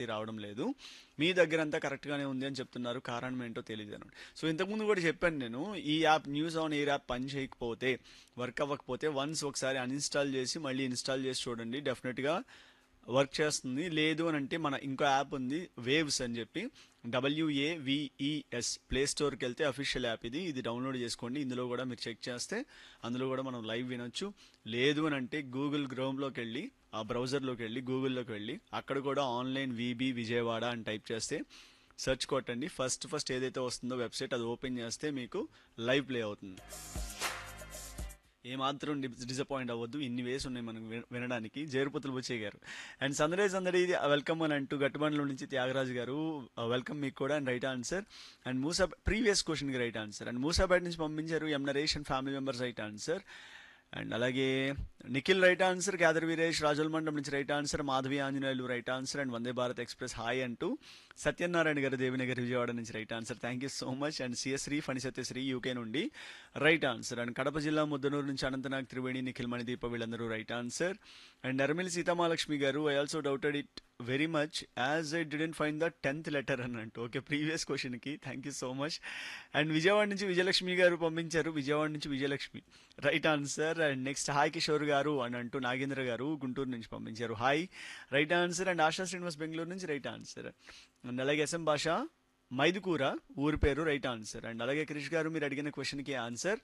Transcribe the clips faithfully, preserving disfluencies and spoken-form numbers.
రావడం లేదు, మీ దగ్గర అంతా కరెక్ట్గానే ఉంది అని చెప్తున్నారు, కారణం ఏంటో తెలియదు అనమాట. సో ఇంతకుముందు కూడా చెప్పాను నేను, ఈ app news on air app పని చేయకపోతే, వర్క్ అవ్వకపోతే వన్స్ ఒకసారి అన్ఇన్స్టాల్ చేసి మళ్ళీ ఇన్స్టాల్ చేసి చూడండి, డెఫినెట్గా వర్క్ చేస్తుంది. లేదు అని అంటే మన ఇంకో యాప్ ఉంది వేవ్స్ అని చెప్పి, డబ్ల్యూఏవిఈఎస్, ప్లే స్టోర్కి వెళ్తే అఫీషియల్ యాప్ ఇది, ఇది డౌన్లోడ్ చేసుకోండి. ఇందులో కూడా మీరు చెక్ చేస్తే అందులో కూడా మనం లైవ్ వినొచ్చు. లేదు అని అంటే గూగుల్ క్రోమ్లోకి వెళ్ళి, ఆ బ్రౌజర్లోకి వెళ్ళి గూగుల్లోకి వెళ్ళి అక్కడ కూడా ఆన్లైన్ వీబీ విజయవాడ అని టైప్ చేస్తే సెర్చ్ కొట్టండి, ఫస్ట్ ఫస్ట్ ఏదైతే వస్తుందో వెబ్సైట్ అది ఓపెన్ చేస్తే మీకు లైవ్ ప్లే అవుతుంది. ఏమాత్రం డిసప్పాయింట్ అవ్వద్దు, ఇన్ని వేస్ ఉన్నాయి మనకు వినడానికి. జేరుపతులు బుచ్చయ్య గారు అండ్ సందడే సందడి వెల్కమ్ అని అంటూ గట్టుబండ్ల నుంచి త్యాగరాజు గారు వెల్కమ్ మీకు కూడా, and right answer. And Musa previous క్వశ్చన్కి రైట్ ఆన్సర్. అండ్ మూసాపేట నుంచి పంపించారు ఎం Naresh and family members right answer. And అలాగే Nikhil right answer, gather Veeresh రాజుల మండలం నుంచి right answer, Madhavi Anjaneyulu right answer. And Vande Bharat express hi అంటూ సత్యనారాయణ గారు దేవినగర్ విజయవాడ నుంచి right answer, thank you so much. And సిఎస్శ్రీ Phani Satyasri UK నుండి రైట్ ఆన్సర్. అండ్ కడప జిల్లా ముద్దనూరు నుంచి అనంతనాగ్ త్రివేణి నిఖిల్ మణిదీప వీళ్ళందరూ రైట్ ఆన్సర్. అండ్ నర్మిలి సీతామహాలక్ష్మి గారు I also doubted it very much as I didn't find the tenth letter అన్నట్టు. Okay, previous క్వశ్చన్కి thank you so much. And Vijayawada నుంచి విజయలక్ష్మి గారు పంపించారు, విజయవాడ నుంచి Vijayalakshmi right answer. And next hi Kishore గారు అని అంటూ నాగేంద్ర గారు గుంటూరు నుంచి పంపించారు hi right answer. And ASHA Srinivas Bengaluru నుంచి రైట్ ఆన్సర్. అండ్ అలాగే ఎస్ఎం భాష మైదుకూర ఊరి పేరు రైట్ ఆన్సర్. అండ్ అలాగే క్రిష్ గారు మీరు అడిగిన క్వశ్చన్కి ఆన్సర్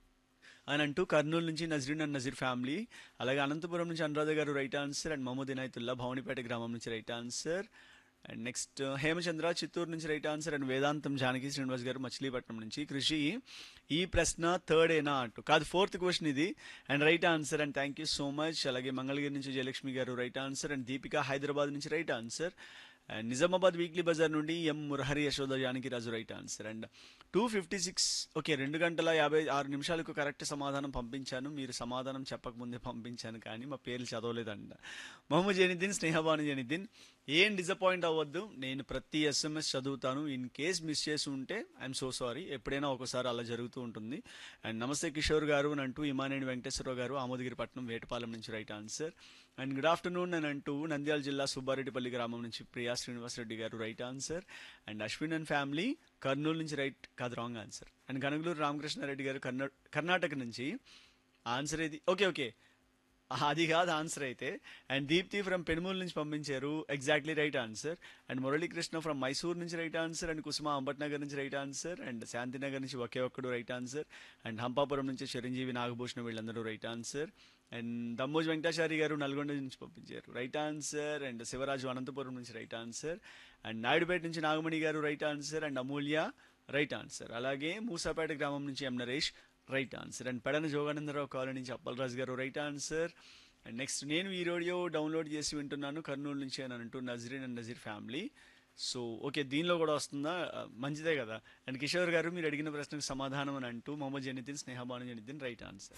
అని అంటూ కర్నూలు నుంచి నజరీన్ అండ్ నజీర్ ఫ్యామిలీ, అలాగే అనంతపురం నుంచి అనురాధ గారు right answer. And Mohammed Inayatullah Bhavanipeta గ్రామం నుంచి right answer. And next Hemachandra Chittoor నుంచి రైట్ ఆన్సర్. అండ్ వేదాంతం జానకి శ్రీనివాస్ గారు మచిలీపట్నం నుంచి కృషి ఈ ప్రశ్న థర్డ్ ఏనా అంటూ, కాదు ఫోర్త్ క్వశ్చన్ ఇది, and right answer. And thank you so much. అలాగే మంగళగిరి నుంచి జయలక్ష్మి గారు right answer. And Deepika Hyderabad నుంచి right answer. And Nizamabad weekly Bazar నుండి ఎం మురహరి యశోద జానకి రాజు right answer. And two fifty six okay రెండు గంటల యాభై ఆరు నిమిషాలకు కరెక్ట్ సమాధానం పంపించాను, మీరు సమాధానం చెప్పకముందే పంపించాను కానీ మా పేర్లు చదవలేదంట. మహమ్మద్ జనిద్దీన్, స్నేహబాను జనిద్దీన్, ఏం డిసప్పాయింట్ అవ్వద్దు, నేను ప్రతి ఎస్ఎంఎస్ చదువుతాను, ఇన్ కేస్ మిస్ చేసి ఉంటే ఐఎమ్ సో సారీ, ఎప్పుడైనా ఒకసారి అలా జరుగుతూ ఉంటుంది. అండ్ నమస్తే కిషోర్ గారు అని అంటూ ఇమానేని వెంకటేశ్వరరావు గారు ఆమోదగిరిపట్నం వేటపాలెం నుంచి right answer. And good afternoon అని అంటూ నంద్యాల జిల్లా సుబ్బారెడ్డిపల్లి గ్రామం నుంచి ప్రియా శ్రీనివాసరెడ్డి గారు right answer. And Ashwin and family Kurnool నుంచి రైట్, కాదు wrong answer. And Kanagaluru Ramakrishna Reddy గారు కర్ణా కర్ణాటక నుంచి ఆన్సర్ ఇది, ఓకే ఓకే అది కాదు ఆన్సర్ అయితే. అండ్ దీప్తి ఫ్రమ్ పెనుమూలు నుంచి పంపించారు exactly right answer. And Muralikrishna from Mysore నుంచి రైట్ ఆన్సర్. అండ్ కుసుమ అంబట్నగర్ నుంచి రైట్ ఆన్సర్. అండ్ శాంతినగర్ నుంచి ఒకే ఒక్కడు రైట్ ఆన్సర్. అండ్ హంపాపురం నుంచి చిరంజీవి నాగభూషణ వీళ్ళందరూ right answer. And Dammoj Venkatachari గారు నల్గొండ నుంచి పంపించారు right answer. And Shivaraju Anantapuram నుంచి రైట్ ఆన్సర్. అండ్ నాయుడుపేట నుంచి నాగమణి గారు right answer. And Amulya right answer. అలాగే మూసాపేట గ్రామం నుంచి ఎం Naresh right answer. And Pedana Jogananda Rao colony నుంచి అప్పలరాజు గారు రైట్ ఆన్సర్. అండ్ నెక్స్ట్ నేను ఈ రేడియో డౌన్లోడ్ చేసి వింటున్నాను కర్నూలు నుంచి అని అంటూ Nazreen and Nazir family. So okay, దీనిలో కూడా వస్తుందా, మంచిదే కదా. అండ్ కిషోర్ గారు మీరు అడిగిన ప్రశ్నకు సమాధానం అని అంటూ Mohammed Janiddin, Sneha Banu Janiddin right answer.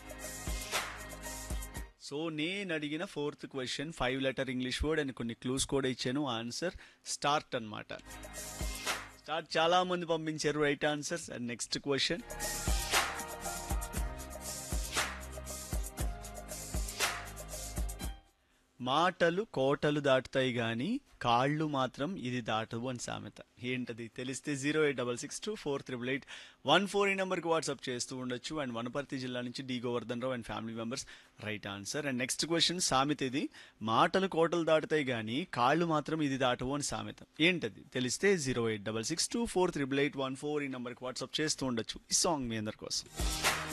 So నేను అడిగిన fourth question five letter English word and కొన్ని క్లూస్ కూడా ఇచ్చాను, ఆన్సర్ స్టార్ట్ అనమాట. స్టార్ట్ చాలా మంది పంపించారు right answers. And next question, మాటలు కోటలు దాటుతాయి కానీ కాళ్ళు మాత్రం ఇది దాటవు అని సామెత ఏంటది తెలిస్తే zero eight double six two four triple eight one four ఈ నెంబర్కి వాట్సాప్ చేస్తూ ఉండొచ్చు. అండ్ వనపర్తి జిల్లా నుంచి D Govardhan Rao and family members right answer. And next question సామెత ఇది, మాటలు కోటలు దాటుతాయి కానీ కాళ్ళు మాత్రం ఇది దాటవు అని సామెత ఏంటది తెలిస్తే zero eight double six two four triple eight one four ఈ నెంబర్కి వాట్సాప్ చేస్తూ ఉండొచ్చు. ఈ సాంగ్ మీ అందరి కోసం.